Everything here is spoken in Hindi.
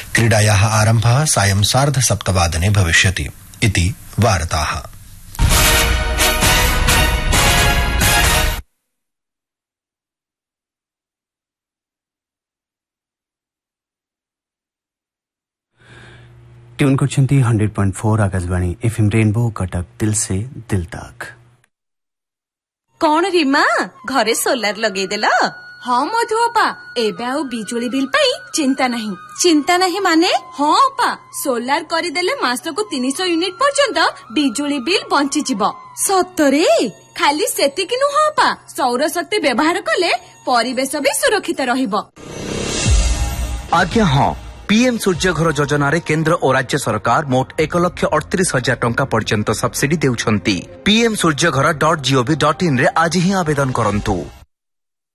क्रीडायाः आरम्भः सायं 7:30 भविष्यति इति वार्ताः। Tune करछन्ती 100.4 Akashvani FM rainbow Cuttack दिल से दिल तक। कौन रीमा घरे सोलार लगे देला? हाँ मधु अपा एबे आउ बिजुली बिल पाई चिंता नहीं माने हाँ अपा सोलार करदेले मासको 300 यूनिट पर्यंत बिजुली बिल बंची जिवो। सतरे? खाली सेतिकी नुह अपा सौर शक्ति व्यवहार कले परिवेश भी सुरक्षित रहिबो। आज्ञा हाँ, पीएम सूर्य घर योजना रे केंद्र और राज्य सरकार मोट 1,38,000 टंका पर्यंत सब्सिडी देउछंती। pmsurjagara.gov.in रे आज ही आवेदन करंतु।